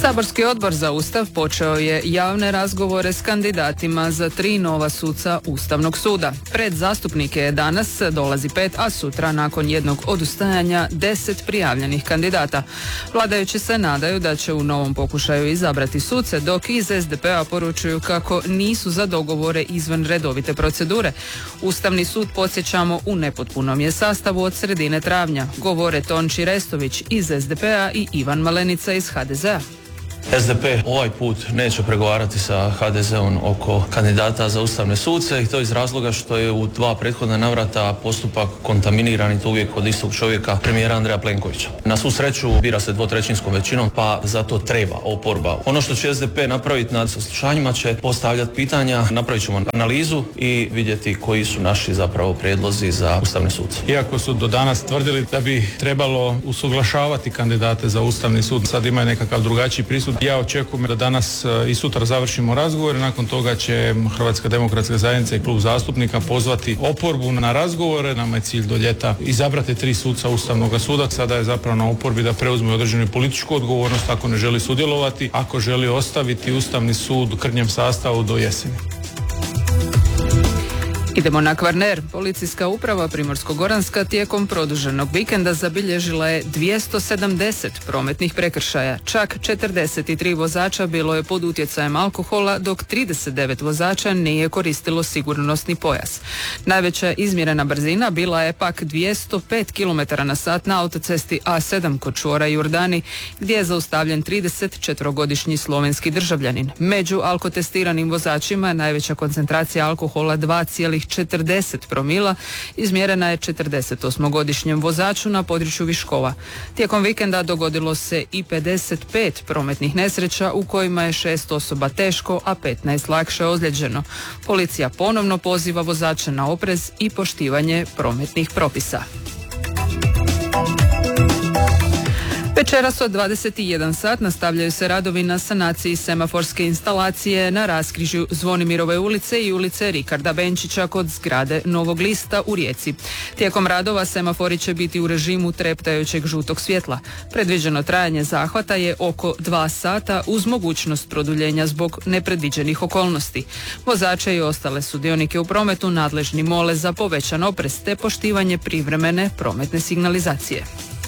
Saborski odbor za Ustav počeo je javne razgovore s kandidatima za 3 nova suca Ustavnog suda. Pred zastupnike je danas dolazi 5, a sutra nakon jednog odustajanja 10 prijavljenih kandidata. Vladajući se nadaju da će u novom pokušaju izabrati suce, dok iz SDP-a poručuju kako nisu za dogovore izvan redovite procedure. Ustavni sud, podsjećamo, u nepotpunom je sastavu od sredine travnja, govore Tonči Restović iz SDP-a i Ivan Malenica iz HDZ-a. SDP ovaj put neće pregovarati sa HDZ-om oko kandidata za ustavne suce i to iz razloga što je u 2 prethodna navrata postupak kontaminiran i to uvijek od istog čovjeka, premijera Andreja Plenkovića. Na svu sreću bira se 2/3 većinom, pa zato treba oporba. Ono što će SDP napraviti na saslušanjima će postavljati pitanja, napravit ćemo analizu i vidjeti koji su naši zapravo prijedlozi za ustavne suce. Iako su do danas tvrdili da bi trebalo usuglašavati kandidate za ustavni sud, sad imaju nekakav drugačiji pristup. Ja očekujem da danas i sutra završimo razgovor, nakon toga će Hrvatska demokratska zajednica i klub zastupnika pozvati oporbu na razgovore. Nama je cilj do ljeta izabrati 3 suca Ustavnog suda. Sada je zapravo na oporbi da preuzme određenu političku odgovornost ako ne želi sudjelovati, ako želi ostaviti Ustavni sud u krnjem sastavu do jeseni. Idemo na Kvarner. Policijska uprava Primorsko-goranska tijekom produženog vikenda zabilježila je 270 prometnih prekršaja. Čak 43 vozača bilo je pod utjecajem alkohola, dok 39 vozača nije koristilo sigurnosni pojas. Najveća izmjerena brzina bila je pak 205 km/h na autocesti A7 kod čvora Jordani, gdje je zaustavljen 34-godišnji slovenski državljanin. Među alkotestiranim vozačima najveća koncentracija alkohola 2,40 promila izmjerena je 48-godišnjem vozaču na području Viškova. Tijekom vikenda dogodilo se i 55 prometnih nesreća u kojima je 6 osoba teško, a 15 lakše ozlijeđeno. Policija ponovno poziva vozače na oprez i poštivanje prometnih propisa. Večeras od 21 sat nastavljaju se radovi na sanaciji semaforske instalacije na raskrižju Zvonimirove ulice i ulice Rikarda Benčića kod zgrade Novog lista u Rijeci. Tijekom radova semafori će biti u režimu treptajućeg žutog svjetla. Predviđeno trajanje zahvata je oko 2 sata uz mogućnost produljenja zbog nepredviđenih okolnosti. Vozače i ostale sudionike u prometu nadležni mole za povećan oprez te poštivanje privremene prometne signalizacije.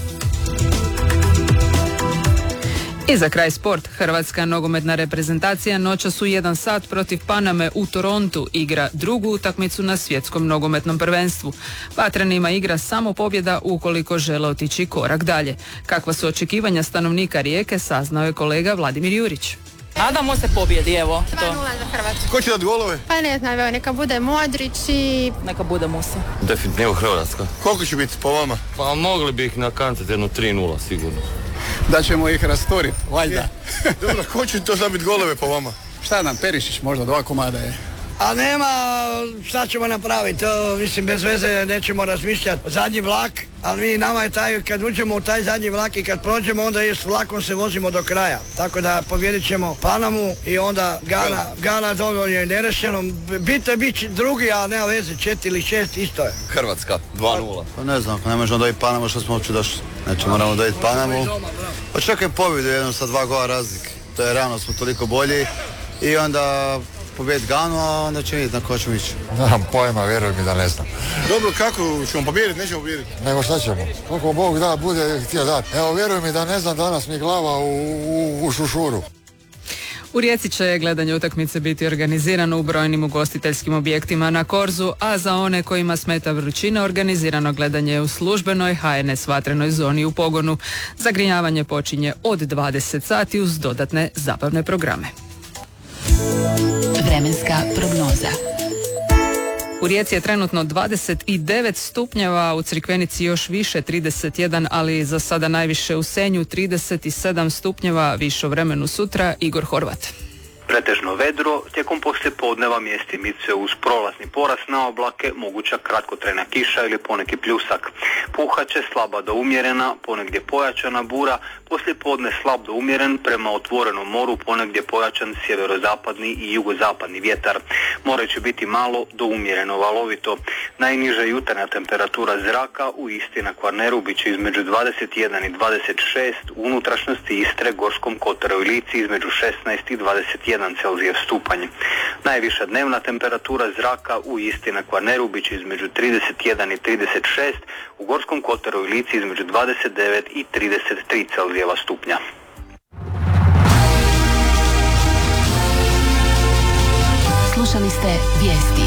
I za kraj sport. Hrvatska nogometna reprezentacija noćas u 1 sat protiv Paname u Torontu igra drugu utakmicu na svjetskom nogometnom prvenstvu. Vatrenima igra samo pobjeda ukoliko žele otići korak dalje. Kakva su očekivanja stanovnika Rijeke, saznao je kolega Vladimir Jurić. Nadamo se pobjedi, evo. 2:0 za Hrvatsku. Ko će dati golove? Pa ne znam, evo, neka bude Modrić i... Neka bude Musa. Definitivno Hrvatska. Koliko će biti po vama? Pa mogli bi ih nakantati jedno 3:0 sigurno. Da ćemo ih rasturiti, valjda. Dobro, ko će to zabiti golove po vama? Šta nam, Perišić možda 2 komada je. A nema šta ćemo napraviti, to mislim bez veze nećemo razmišljati. Zadnji vlak, ali nama je taj, kad uđemo u taj zadnji vlak i kad prođemo onda s vlakom se vozimo do kraja. Tako da pobjedit ćemo Panamu i onda Gana dovoljno je nerešeno. Bit drugi, a nema veze, 4 ili 6 isto je. Hrvatska, 2:0. Pa ne znam, ne možemo dobiti Panamu što smo uopće došli. Znači moramo dobiti Panamu. Očekujem pobjedu jednom sa 2 gola razlike. To je realno, smo toliko bolji i onda pobjediti Ganu, a onda ćemo vidjeti na ko ćemo ići. Nemam pojma, vjeruj mi da ne znam. Dobro, kako ćemo pobjediti, nećemo pobjediti? Nego šta ćemo? Koliko Bog da, bude htio dati. Evo, vjeruj mi da ne znam, danas mi glava u šušuru. U Rijeci će gledanje utakmice biti organizirano u brojnim ugostiteljskim objektima na Korzu, a za one kojima smeta vrućina organizirano gledanje u službenoj HNS vatrenoj zoni u pogonu. Zagrijavanje počinje od 20 sati uz dodatne zabavne programe. Vremenska prognoza. U Rijeci je trenutno 29 stupnjeva, u Crikvenici još više 31, ali za sada najviše u Senju 37 stupnjeva, više o vremenu sutra Igor Horvat. Pretežno vedro, tijekom poslijepodneva mjestimice uz prolazni porast na oblake, moguća kratkotrajna kiša ili poneki pljusak. Puhaće slaba do umjerena, ponegdje pojačana bura, poslijepodne slab do umjeren, prema otvorenom moru ponegdje pojačan sjeverozapadni i jugozapadni vjetar. More će biti malo do umjereno valovito. Najniža jutarnja temperatura zraka u Isti na Kvarneru bit će između 21 i 26, u unutrašnjosti Istre, Gorskom kotaru i Lici između 16 i 21 Celzijev stupanj. Najviša dnevna temperatura zraka u Isti na Kvarneru bit će između 31 i 36, u Gorskom kotaru i Lici između 29 i 33 Celzijeva stupnja. Slušali ste vijesti.